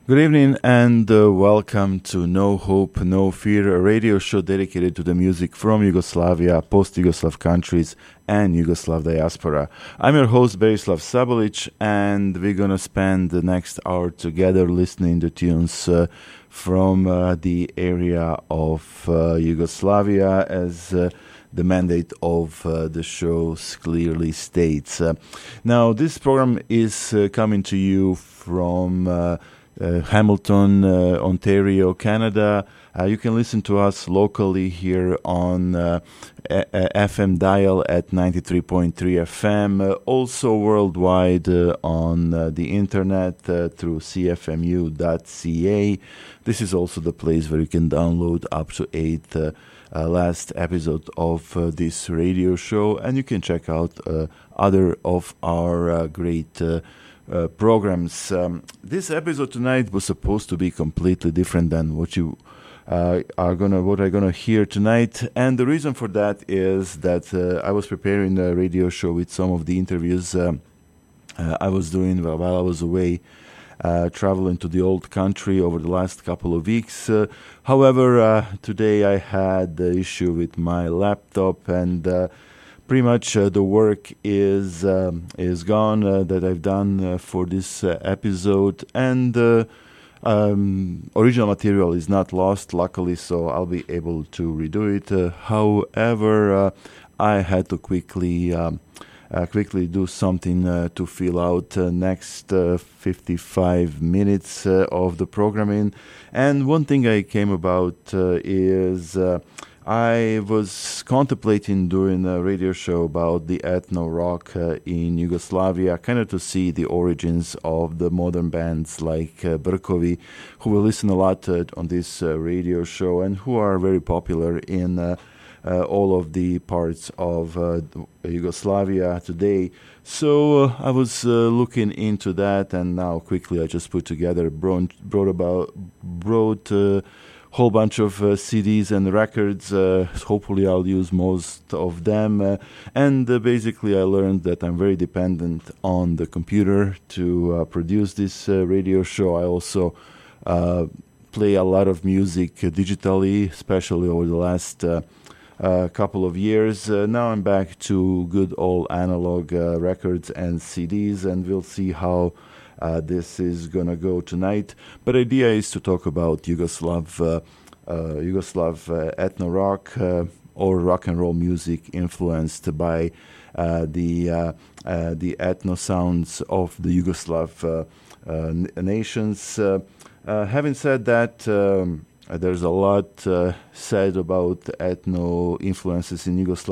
Good evening and welcome to No Hope, No Fear, a radio show dedicated to the music from Yugoslavia, post-Yugoslav countries, and Yugoslav diaspora. I'm your host, Berislav Sabolic, and we're going to spend the next hour together listening to tunes from the area of Yugoslavia as the mandate of the show clearly states. Now, this program is coming to you from Hamilton, Ontario, Canada. You can listen to us locally here on FM dial at 93.3 FM, also worldwide on the internet through cfmu.ca. This is also the place where you can download up to 8 last episode of this radio show, and you can check out other of our great programs. This episode tonight was supposed to be completely different than what you are gonna hear tonight, and the reason for that is that I was preparing a radio show with some of the interviews I was doing while I was away traveling to the old country over the last couple of weeks. However, today I had the issue with my laptop, and pretty much the work is gone that I've done for this episode, and original material is not lost, luckily, so I'll be able to redo it. However, I had to quickly do something to fill out next 55 minutes of the programming. And one thing I came about is I was contemplating doing a radio show about the ethno rock in Yugoslavia, kind of to see the origins of the modern bands like Brkovi, who will listen a lot on this radio show and who are very popular in all of the parts of Yugoslavia today. So I was looking into that, and now quickly I just put together, brought whole bunch of CDs and records. Hopefully I'll use most of them. And basically I learned that I'm very dependent on the computer to produce this radio show. I also play a lot of music digitally, especially over the last couple of years. Now I'm back to good old analog records and CDs, and we'll see how this is gonna go tonight. But the idea is to talk about Yugoslav ethno rock or rock and roll music influenced by the ethno sounds of the Yugoslav nations. Having said that, there's a lot said about ethno influences in Yugoslavia